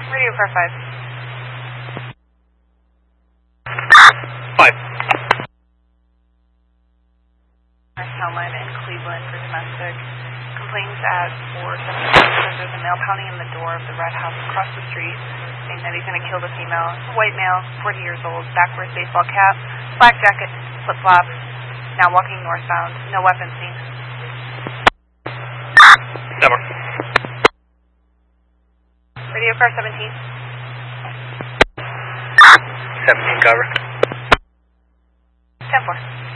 Radio car 5. 5. Helen in Cleveland for domestic. Complaints at 417 says there's a male pounding in the door of the red house across the street, saying that he's going to kill the female. It's a white male, 40 years old, backwards baseball cap, black jacket, flip-flops, now walking northbound. No weapons seen. Number. Radio car 17. 17 cover. 10-4.